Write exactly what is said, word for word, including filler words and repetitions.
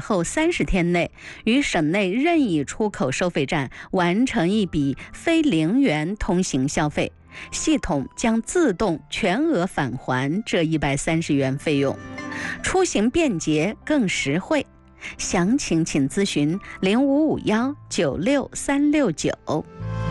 后三十天内于省内任意出口收费站完成一笔非零元通行消费，系统将自动全额返还这一百三十元费用，出行便捷更实惠。详情请咨询零五五幺九六三六九。